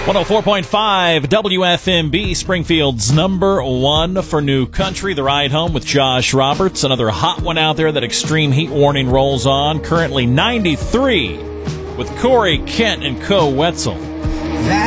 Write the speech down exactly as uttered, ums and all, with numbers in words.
one oh four point five W F M B, Springfield's number one for new country. The ride home with Josh Roberts. Another hot one out there. That extreme heat warning rolls on. Currently ninety-three with Corey Kent and Co. Wetzel.